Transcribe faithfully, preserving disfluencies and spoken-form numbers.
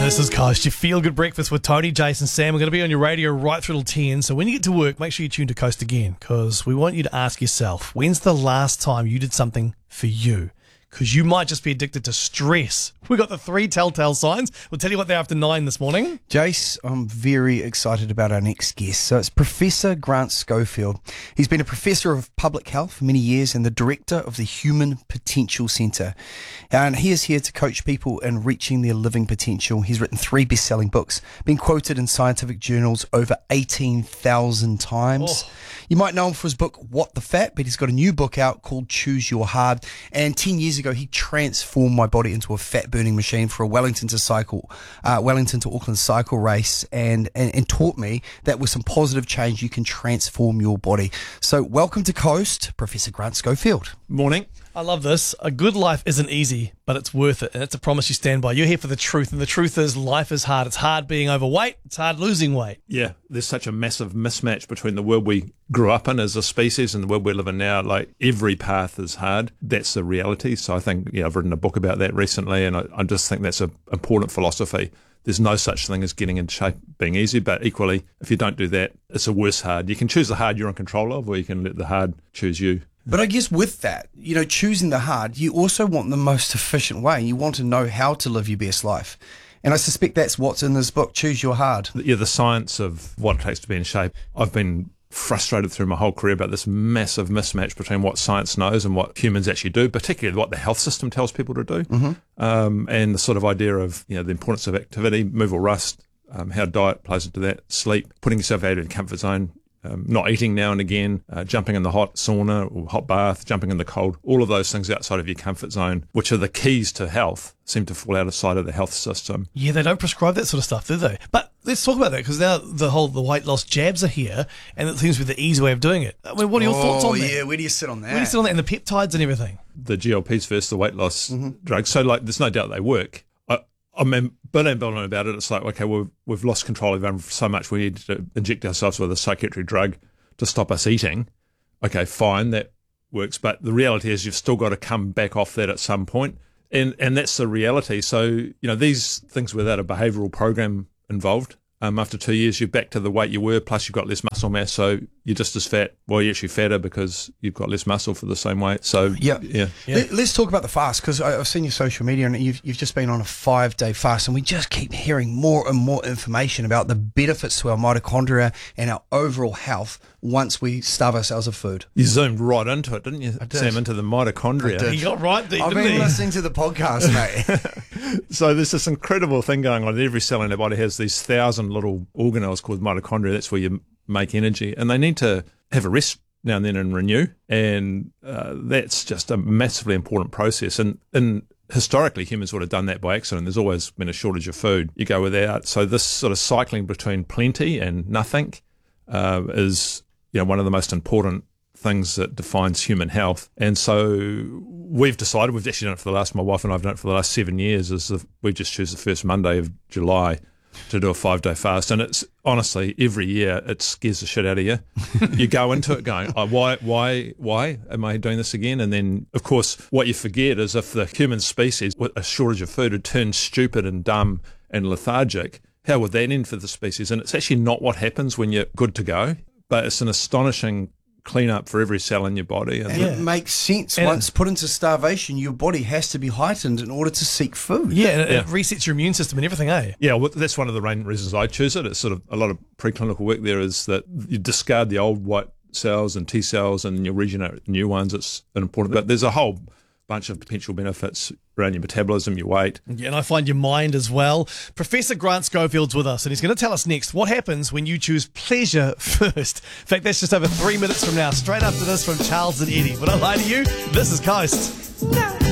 This is Coast, your feel-good breakfast with Tony, Jason, Sam. We're going to be on your radio right through till ten, so when you get to work, make sure you tune to Coast again, because we want you to ask yourself, when's the last time you did something for you? Because you might just be addicted to stress. We got the three telltale signs. We'll tell you what they're after nine this morning. Jace, I'm very excited about our next guest. So it's Professor Grant Schofield. He's been a professor of public health for many years and the director of the Human Potential Centre. And he is here to coach people in reaching their living potential. He's written three best-selling books, been quoted in scientific journals over eighteen thousand times. Oh. You might know him for his book, What the Fat, but he's got a new book out called Choose Your Hard. And ten years ago, he transformed my body into a fat-burning machine for a Wellington to cycle, uh, Wellington to Auckland cycle race, and, and, and taught me that with some positive change, you can transform your body. So welcome to Coast, Professor Grant Schofield. Morning. I love this. A good life isn't easy, but it's worth it. And it's a promise you stand by. You're here for the truth. And the truth is life is hard. It's hard being overweight. It's hard losing weight. Yeah, there's such a massive mismatch between the world we grew up in as a species and the world we live in now. Like, every path is hard. That's the reality. So I think, yeah, I've written a book about that recently, and I, I just think that's an important philosophy. There's no such thing as getting into shape being easy, but equally, if you don't do that, it's a worse hard. You can choose the hard you're in control of, or you can let the hard choose you. But I guess with that, you know, choosing the hard, you also want the most efficient way. You want to know how to live your best life. And I suspect that's what's in this book, Choose Your Hard. Yeah, the science of what it takes to be in shape. I've been frustrated through my whole career about this massive mismatch between what science knows and what humans actually do, particularly what the health system tells people to do. Mm-hmm. Um, and the sort of idea of, you know, the importance of activity, move or rust, um, how diet plays into that, sleep, putting yourself out of your comfort zone, Um, not eating now and again, uh, jumping in the hot sauna or hot bath, jumping in the cold, all of those things outside of your comfort zone, which are the keys to health, seem to fall outside of the health system. Yeah, they don't prescribe that sort of stuff, do they? But let's talk about that, because now the whole the weight loss jabs are here, and it seems to be the easy way of doing it. I mean, what are your oh, thoughts on that? yeah, where do you sit on that? Where do you sit on that, and the peptides and everything? The G L Ps versus the weight loss mm-hmm. drugs. So, like, there's no doubt they work. I, I'm ambivalent about it. It's like, okay, we've, we've lost control of it so much we need to inject ourselves with a psychiatric drug to stop us eating. Okay, fine, that works. But the reality is you've still got to come back off that at some point. And and that's the reality. So, you know, these things without a behavioural program involved, um, after two years, you're back to the weight you were, plus you've got less muscle mass. So you're just as fat. Well, you're actually fatter because you've got less muscle for the same weight. So, yeah. yeah. yeah. Let, let's talk about the fast, because I've seen your social media and you've, you've just been on a five-day fast, and we just keep hearing more and more information about the benefits to our mitochondria and our overall health once we starve ourselves of food. You zoomed right into it, didn't you, I did. Sam, into the mitochondria? I did. He got right there, I've didn't been he? listening to the podcast, mate. So there's this incredible thing going on. Every cell in our body has these thousand little organelles called mitochondria. That's where you make energy, and they need to have a rest now and then and renew. And uh, that's just a massively important process. And, and historically, humans would have done that by accident. There's always been a shortage of food. You go without. So this sort of cycling between plenty and nothing uh, is, you know, one of the most important things that defines human health. And so we've decided, we've actually done it for the last, my wife and I have done it for the last seven years, is the, we just choose the first Monday of July to do a five-day fast. And it's honestly, every year, it scares the shit out of you. You go into it going, oh, why, why, why am I doing this again? And then, of course, what you forget is if the human species, with a shortage of food, had turned stupid and dumb and lethargic, how would that end for the species? And it's actually not what happens when you're good to go, but it's an astonishing clean up for every cell in your body. And yeah. it makes sense. And once put into starvation, your body has to be heightened in order to seek food. Yeah, and it, Yeah. it resets your immune system and everything, eh? Yeah, well, that's one of the main reasons I choose it. It's sort of a lot of preclinical work there is that you discard the old white cells and T cells and you regenerate new ones. It's an important, but there's a whole bunch of potential benefits around your metabolism, your weight. Yeah, and I find your mind as well. Professor Grant Schofield's with us, and he's going to tell us next what happens when you choose pleasure first. In fact, that's just over three minutes from now, straight after this from Charles and Eddie. Would I lie to you? This is Coast. No.